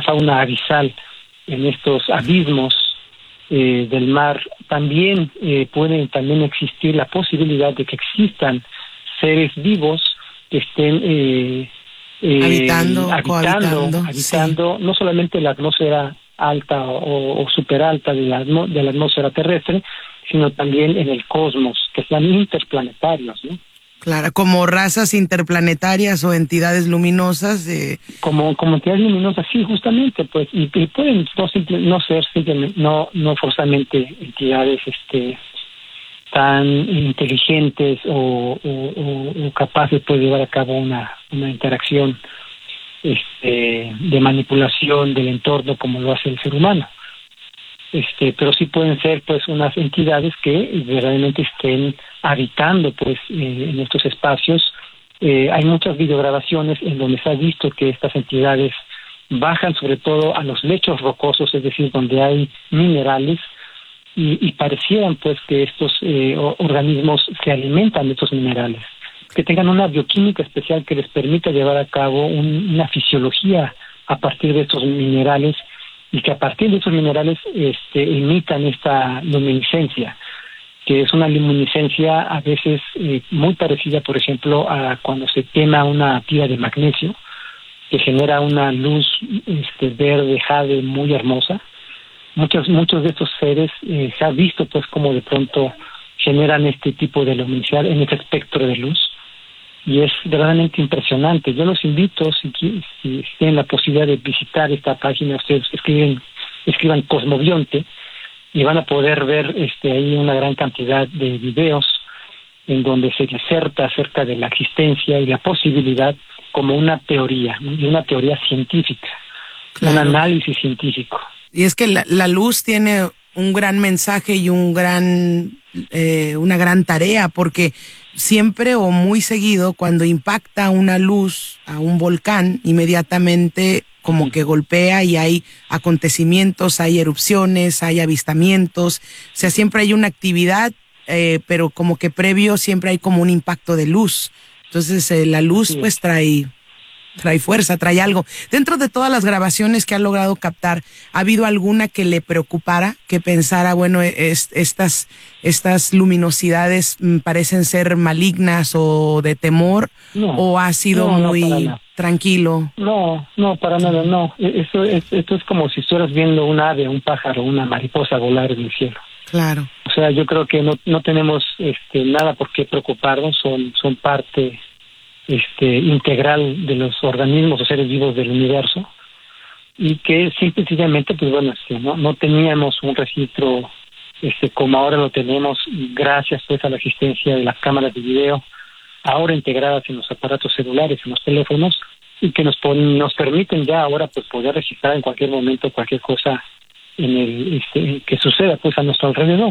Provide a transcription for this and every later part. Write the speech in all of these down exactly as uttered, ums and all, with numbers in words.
fauna abisal en estos abismos eh, del mar, también eh, puede también existir la posibilidad de que existan seres vivos que estén eh, eh, habitando, habitando, habitando sí. no solamente la atmósfera alta o, o superalta de la, de la atmósfera terrestre, sino también en el cosmos, que sean interplanetarios, ¿no? Claro, como razas interplanetarias o entidades luminosas. Eh... Como, como entidades luminosas, sí, justamente, pues, y, y pueden no, simple, no ser simplemente, no, no forzosamente entidades, este, tan inteligentes o, o, o, o capaces pues, de llevar a cabo una, una interacción, este, de manipulación del entorno como lo hace el ser humano. Este, pero sí pueden ser pues unas entidades que verdaderamente estén habitando pues eh, en estos espacios. Eh, hay muchas videograbaciones en donde se ha visto que estas entidades bajan sobre todo a los lechos rocosos, es decir, donde hay minerales, y, y parecieran pues que estos eh, organismos se alimentan de estos minerales, que tengan una bioquímica especial que les permita llevar a cabo un, una fisiología a partir de estos minerales, y que a partir de esos minerales este, imitan esta luminiscencia, que es una luminiscencia a veces eh, muy parecida, por ejemplo, a cuando se quema una tira de magnesio, que genera una luz este, verde, jade, muy hermosa. Muchos muchos de estos seres eh, se ha visto pues como de pronto generan este tipo de luminosidad en este espectro de luz, y es verdaderamente impresionante. Yo los invito, si, si, si tienen la posibilidad de visitar esta página, ustedes escriben, escriban Cosmobionte, y van a poder ver este ahí una gran cantidad de videos en donde se diserta acerca de la existencia y la posibilidad como una teoría, y una teoría científica, claro. Un análisis científico. Y es que la, la luz tiene un gran mensaje y un gran, eh, una gran tarea, porque siempre o muy seguido cuando impacta una luz a un volcán, inmediatamente como que golpea y hay acontecimientos, hay erupciones, hay avistamientos, o sea, siempre hay una actividad, eh, pero como que previo siempre hay como un impacto de luz. Entonces eh, la luz sí. pues trae, trae fuerza, trae algo. Dentro de todas las grabaciones que ha logrado captar, ¿ha habido alguna que le preocupara, que pensara, bueno, es, estas, estas luminosidades m, parecen ser malignas o de temor, no, o ha sido no, muy no tranquilo? No, no, para nada, no. Esto es, esto es como si estuvieras viendo un ave, un pájaro, una mariposa volar en el cielo. Claro. O sea, yo creo que no, no tenemos este, nada por qué preocuparnos, son, son parte este, integral de los organismos o seres vivos del universo, y que simple y sencillamente, pues bueno, este, no, no teníamos un registro este, como ahora lo tenemos, gracias pues a la existencia de las cámaras de video, ahora integradas en los aparatos celulares, en los teléfonos, y que nos pon, nos permiten ya ahora pues poder registrar en cualquier momento cualquier cosa en el este, que suceda pues a nuestro alrededor.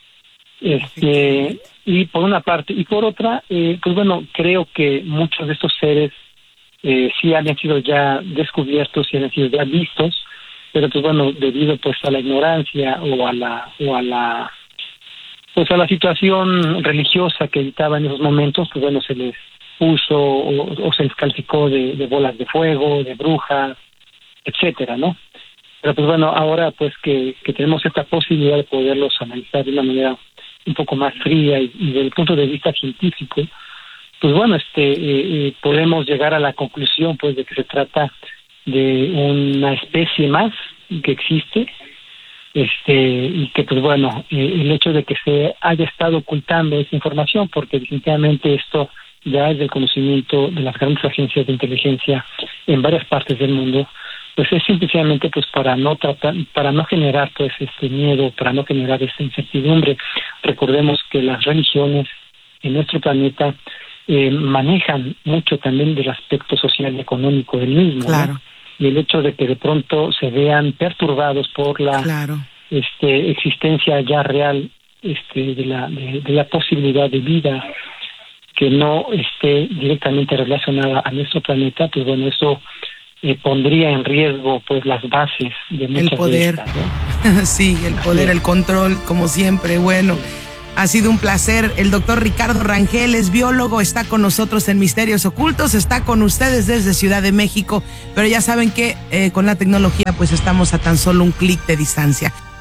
Este, y por una parte, y por otra, eh, pues bueno, creo que muchos de estos seres eh, sí han sido ya descubiertos y han sido ya vistos, pero pues bueno, debido pues a la ignorancia o a la o a la pues a la situación religiosa que evitaba en esos momentos, pues bueno, se les puso o, o se les calificó de, de bolas de fuego, de brujas, etcétera, ¿no? Pero pues bueno, ahora pues que, que tenemos esta posibilidad de poderlos analizar de una manera un poco más fría y, y desde el punto de vista científico, pues bueno, este eh, eh, podemos llegar a la conclusión pues de que se trata de una especie más que existe, este y que pues bueno, eh, el hecho de que se haya estado ocultando esa información, porque definitivamente esto ya es del conocimiento de las grandes agencias de inteligencia en varias partes del mundo, pues es simplemente pues para no tratar, para no generar pues este miedo, para no generar esta incertidumbre. Recordemos que las religiones en nuestro planeta eh, manejan mucho también del aspecto social y económico del mismo, claro. ¿no? Y el hecho de que de pronto se vean perturbados por la claro. este existencia ya real este de la de, de la posibilidad de vida que no esté directamente relacionada a nuestro planeta, pues bueno, eso Eh, pondría en riesgo pues las bases de muchas el poder, de estas, ¿no? Sí, el poder, sí. El control, como siempre. Bueno, Ha sido un placer. El doctor Ricardo Rangel es biólogo, está con nosotros en Misterios Ocultos, está con ustedes desde Ciudad de México, pero ya saben que eh, con la tecnología pues estamos a tan solo un clic de distancia.